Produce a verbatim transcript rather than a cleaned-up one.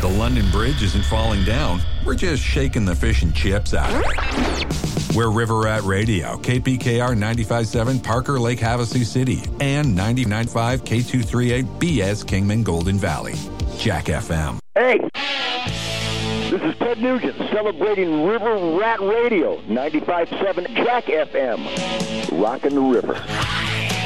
The London Bridge isn't falling down. We're just shaking the fish and chips out of it. We're River Rat Radio, K P K R ninety-five point seven Parker Lake Havasu City, and ninety-nine point five K two thirty-eight B S Kingman Golden Valley. Jack F M. Hey, this is Ted Nugent celebrating River Rat Radio, ninety-five point seven Jack F M. Rockin' the river.